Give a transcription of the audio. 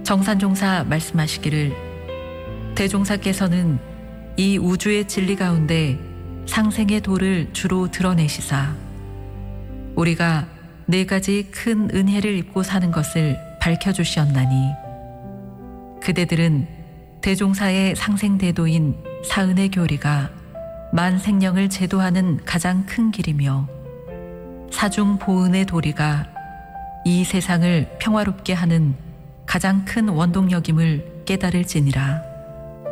정산종사 말씀하시기를 대종사께서는 이 우주의 진리 가운데 상생의 도를 주로 드러내시사 우리가 4가지 큰 은혜를 입고 사는 것을 밝혀주시었나니 그대들은 대종사의 상생대도인 사은의 교리가 만생령을 제도하는 가장 큰 길이며 사중보은의 도리가 이 세상을 평화롭게 하는 가장 큰 원동력임을 깨달을지니라.